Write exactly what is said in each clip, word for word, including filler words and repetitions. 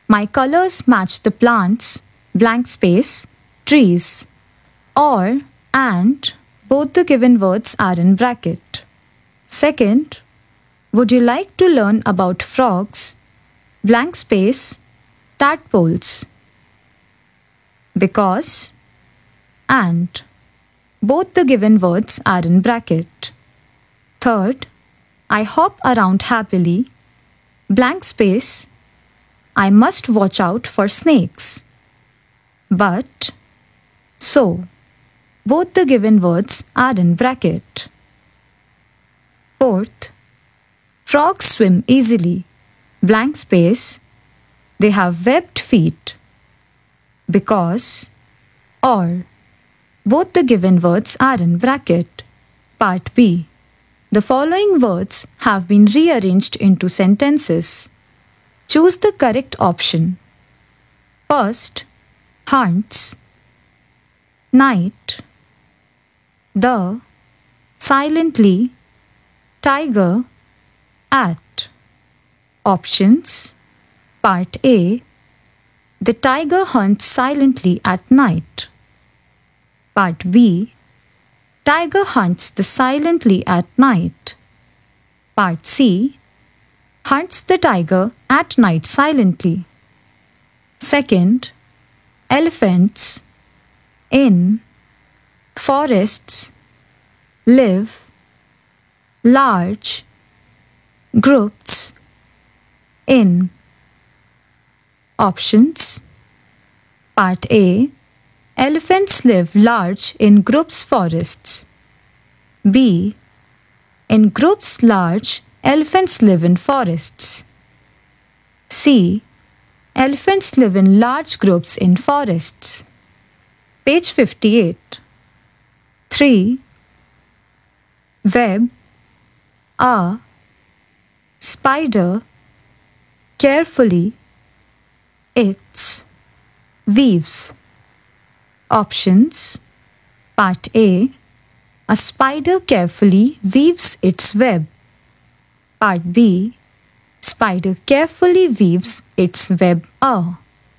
My colors match the plants, blank space, trees. Or, and, both the given words are in bracket. Second, would you like to learn about frogs, blank space, tadpoles? Because, and, both the given words are in bracket. Third, I hop around happily, blank space, I must watch out for snakes. But, so, both the given words are in bracket. Fourth, frogs swim easily, blank space, they have webbed feet. Because, or, both the given words are in bracket. Part B. The following words have been rearranged into sentences. Choose the correct option. First, hunts, night, the, silently, tiger, at. Options. Part A. The tiger hunts silently at night. Part B. Tiger hunts the silently at night. Part C. Hunts the tiger at night silently. Second, elephants, in, forests, live, large, groups, in. Options. Part A. Elephants live large in groups forests. B. In groups large, elephants live in forests. C. Elephants live in large groups in forests. Page fifty-eight. three. Web, a, spider, carefully, its, weaves. Options. Part A. A spider carefully weaves its web. Part B. Spider carefully weaves its web. A.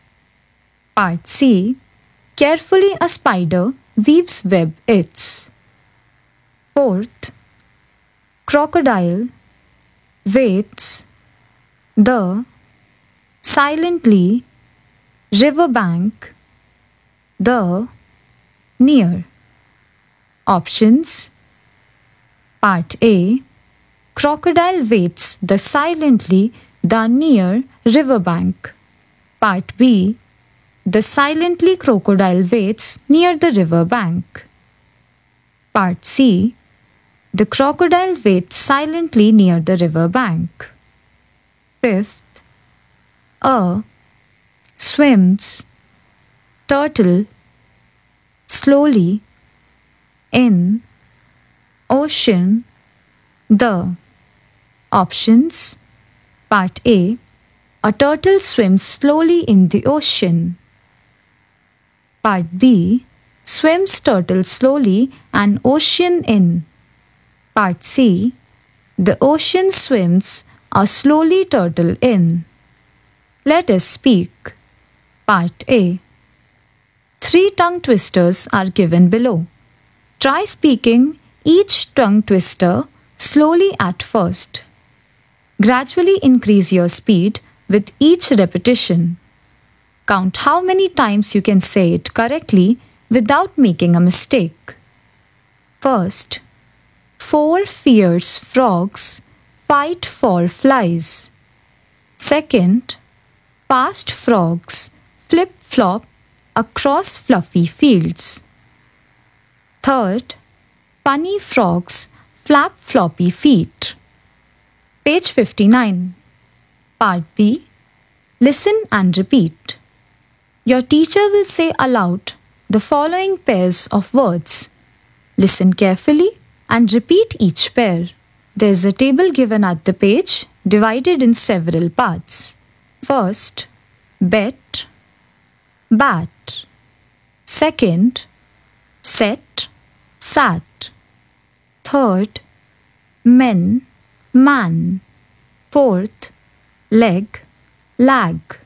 Part C. Carefully a spider weaves web its. Fourth. Crocodile waits, the, silently, riverbank, the, near. Options. Part A. Crocodile waits the silently, the near riverbank. Part B. The silently crocodile waits near the riverbank. Part C. The crocodile waits silently near the riverbank. Fifth. A. Swims, turtle, slowly, in, ocean, the. Options. Part A. A turtle swims slowly in the ocean. Part B. Swims turtle slowly and ocean in. Part C. The ocean swims a slowly turtle in. Let us speak. Part A. Three tongue twisters are given below. Try speaking each tongue twister slowly at first. Gradually increase your speed with each repetition. Count how many times you can say it correctly without making a mistake. First, four fierce frogs fight for flies. Second, fast frogs flip-flop across fluffy fields. Third, punny frogs flap floppy feet. Page fifty-nine. Part B. Listen and repeat. Your teacher will say aloud the following pairs of words. Listen carefully and repeat each pair. There is a table given at the page divided in several parts. First, bet, bat. Second, set, sat. Third, men, man. Fourth, leg, lag.